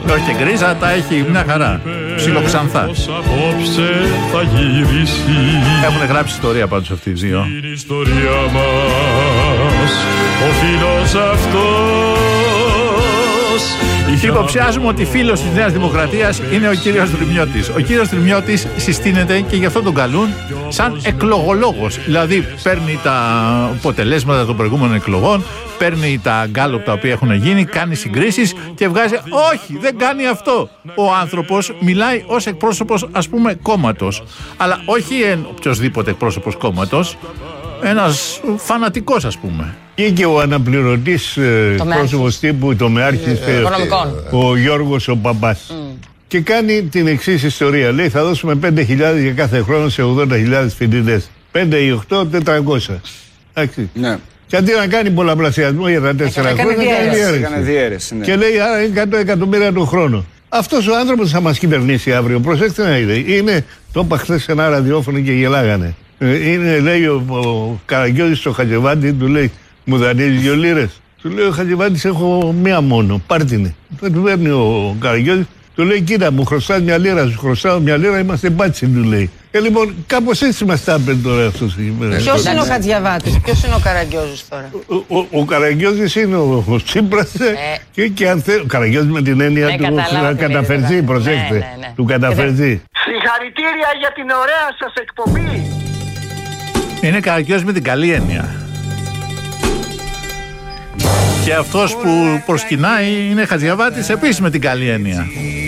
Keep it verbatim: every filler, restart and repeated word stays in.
Όχι και γκρίζα, τα έχει μια χαρά. Ψιλοξανθά. Έχουν γράψει ιστορία πάντως αυτοί οι δύο. Στην ιστορία μας ο φίλος αυτός. Υποψιάζουμε ότι φίλος της Νέας Δημοκρατίας είναι ο κύριος Δρυμιώτης. Ο κύριος Δρυμιώτης συστήνεται και γι' αυτό τον καλούν σαν εκλογολόγος. Δηλαδή παίρνει τα αποτελέσματα των προηγούμενων εκλογών, παίρνει τα γκάλωπ τα οποία έχουν γίνει, κάνει συγκρίσεις και βγάζει. Όχι, δεν κάνει αυτό. Ο άνθρωπος μιλάει ως εκπρόσωπος, ας πούμε, κόμματος. Αλλά όχι εν οποιοσδήποτε εκπρόσωπος κόμματος. Ένας φανατικός, ας πούμε. Ή και ο αναπληρωτής πρόσωπος τύπου τομεάρχης, ο Γιώργος ο Παπάς. Mm. Και κάνει την εξής ιστορία. Λέει θα δώσουμε πέντε χιλιάδες για κάθε χρόνο σε ογδόντα χιλιάδες φοιτητές. πέντε ή οκτώ, τετρακόσια. Εντάξει. Ναι. Και αντί να κάνει πολλαπλασιασμό για τα τέσσερα χρόνια, κάνει διαίρεση. Ναι. Και λέει άρα είναι εκατό εκατομμύρια το χρόνο. Αυτός ο άνθρωπος θα μας κυβερνήσει αύριο. Προσέξτε να είδε. Είναι, το είπα χθες σε ένα ραδιόφωνο και γελάγανε. Είναι, λέει ο, ο Καραγκιόζης στο Χατζεβάντη, του λέει μου δανείζεις δυο λίρες. Του λέει ο Χατζεβάντης έχω μία μόνο, πάρ' την. Του παίρνει ο Καραγκιόζης, του λέει κοίτα μου χρωστάς μια λίρα, σου χρωστάω μια λίρα, είμαστε μπάτσι, του λέει. Ε, λοιπόν, κάπως έτσι μας τα έπαιρνε τώρα αυτός. Ποιος είναι ο Χατζιαβάτης, ποιος είναι ο Καραγκιόζης τώρα? Ο, ο, ο Καραγκιόζης είναι ο, ο Τσίπρας ε. και, και αν θέλει, ο Καραγκιόζης με την έννοια ναι, του καταφερτζή, προσέξτε, ναι, ναι, ναι. του καταφερτζή. Συγχαρητήρια για την ωραία σας εκπομπή. Είναι Καραγκιόζης με την καλή έννοια. Και αυτός που προσκυνάει είναι Χατζιαβάτης επίσης με την καλή έννοια.